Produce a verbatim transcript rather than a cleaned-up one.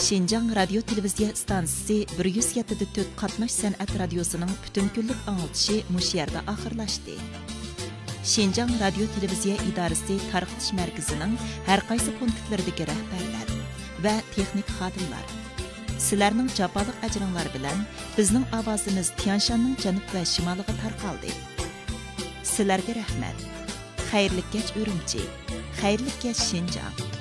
Şinjan Radio Televiziya stansiyasi bir yuz yetti nöqta to'rt qatnash san'at radiosining butun kunlik anglatishi mush yerda oxirlashdi. Şinjan Radio Televiziya idorasi tarqitish markazining har qaysi punktlaridagi rahbarlar va texnik xodimlar, sizlarning jafoliq ajringlar bilan bizning ovozimiz Tianshanning janub va shimoliga tarqaldi. Sizlarga rahmat. Xayrli kech Urumchi. Xayrli kech Şinjan.